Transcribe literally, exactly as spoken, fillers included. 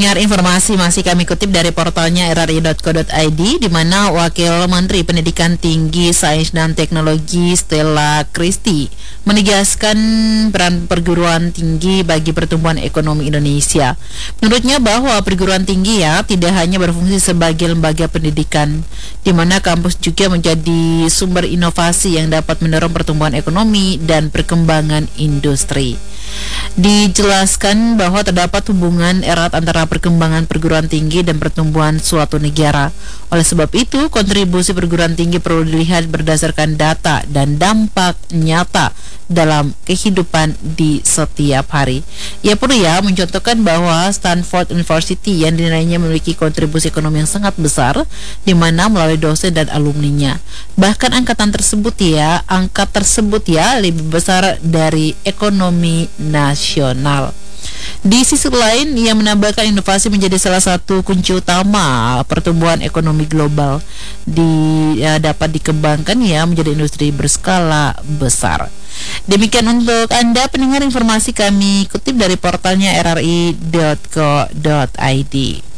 Pendengar, informasi masih kami kutip dari portalnya r r i dot co dot i d, di mana Wakil Menteri Pendidikan Tinggi, Sains dan Teknologi Stella Christy menegaskan peran perguruan tinggi bagi pertumbuhan ekonomi Indonesia. Menurutnya bahwa perguruan tinggi ya tidak hanya berfungsi sebagai lembaga pendidikan, di mana kampus juga menjadi sumber inovasi yang dapat mendorong pertumbuhan ekonomi dan perkembangan industri. Dijelaskan bahwa terdapat hubungan erat antara perkembangan perguruan tinggi dan pertumbuhan suatu negara. Oleh sebab itu, kontribusi perguruan tinggi perlu dilihat berdasarkan data dan dampak nyata dalam kehidupan di setiap hari. Ia perlu ya mencontohkan bahwa Stanford University yang dinilainya memiliki kontribusi ekonomi yang sangat besar, di mana melalui dosen dan alumninya. Bahkan angkatan tersebut ya, angka tersebut ya lebih besar dari ekonomi nasional. Di sisi lain, ia menambahkan inovasi menjadi salah satu kunci utama pertumbuhan ekonomi global. Di, ya, dapat dikembangkan ya menjadi industri berskala besar. Demikian untuk Anda pendengar, informasi kami kutip dari portalnya r r i dot co dot i d.